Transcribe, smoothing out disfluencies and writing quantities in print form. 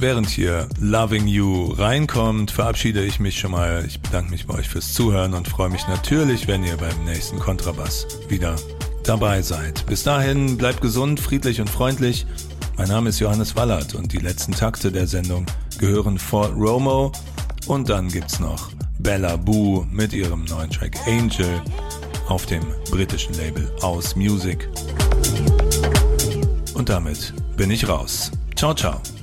während hier Loving You reinkommt, verabschiede ich mich schon mal. Ich bedanke mich bei euch fürs Zuhören und freue mich natürlich, wenn ihr beim nächsten Kontrabass wieder dabei seid. Bis dahin, bleibt gesund, friedlich und freundlich. Mein Name ist Johannes Wallert und die letzten Takte der Sendung gehören Fort Romo. Und dann gibt's noch Bella Boo mit ihrem neuen Track Angel auf dem britischen Label Aus Music. Und damit bin ich raus. Ciao, ciao.